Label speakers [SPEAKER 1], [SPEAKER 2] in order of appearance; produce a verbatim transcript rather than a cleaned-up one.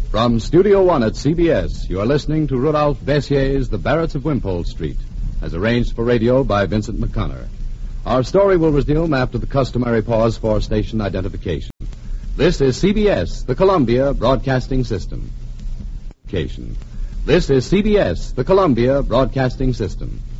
[SPEAKER 1] From Studio One at C B S, you are listening to Rudolph Bessier's The Barretts of Wimpole Street, as arranged for radio by Vincent McConnor. Our story will resume after the customary pause for station identification. This is C B S, the Columbia Broadcasting System. This is C B S, the Columbia Broadcasting System.